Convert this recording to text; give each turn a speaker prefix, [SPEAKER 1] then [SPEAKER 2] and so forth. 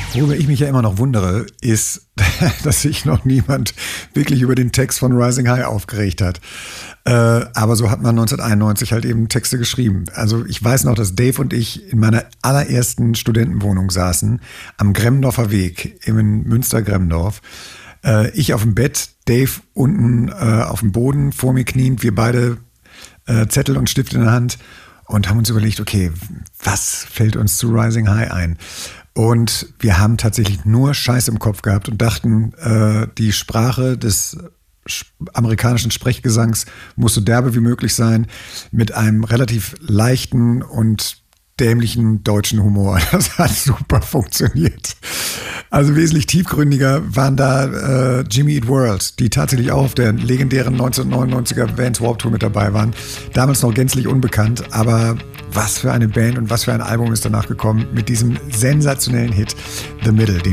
[SPEAKER 1] Worüber ich mich ja immer noch wundere, ist, dass sich noch niemand wirklich über den Text von Rising High aufgeregt hat. Aber so hat man 1991 halt eben Texte geschrieben. Also ich weiß noch, dass Dave und ich in meiner allerersten Studentenwohnung saßen, am Gremmendorfer Weg, in Münster-Gremmendorf. Ich auf dem Bett, Dave unten auf dem Boden, vor mir kniend, wir beide Zettel und Stift in der Hand und haben uns überlegt, okay, was fällt uns zu Rising High ein? Und wir haben tatsächlich nur Scheiß im Kopf gehabt und dachten, die Sprache des amerikanischen Sprechgesangs muss so derbe wie möglich sein, mit einem relativ leichten und dämlichen deutschen Humor. Das hat super funktioniert. Also wesentlich tiefgründiger waren da Jimmy Eat World, die tatsächlich auch auf der legendären 1999er Vans Warped Tour mit dabei waren. Damals noch gänzlich unbekannt, aber was für eine Band und was für ein Album ist danach gekommen mit diesem sensationellen Hit The Middle.